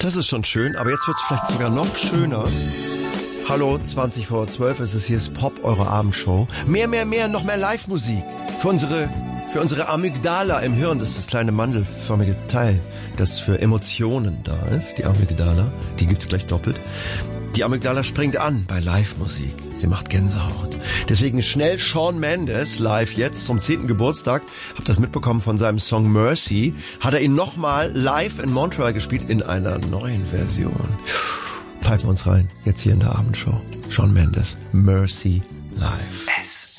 Das ist schon schön, aber jetzt wird es vielleicht sogar noch schöner. Hallo, 20 vor 12 ist es, hier ist Pop, eure Abendshow. Mehr, noch mehr Live-Musik. Für unsere Amygdala im Hirn, das ist das kleine mandelförmige Teil, das für Emotionen da ist, die Amygdala. Die gibt's gleich doppelt. Die Amygdala springt an bei Live-Musik. Sie macht Gänsehaut. Deswegen schnell Shawn Mendes live jetzt zum 10. Geburtstag. Habt das mitbekommen von seinem Song Mercy. Hat er ihn nochmal live in Montreal gespielt in einer neuen Version. Pfeifen wir uns rein. Jetzt hier in der Abendshow. Shawn Mendes. Mercy live.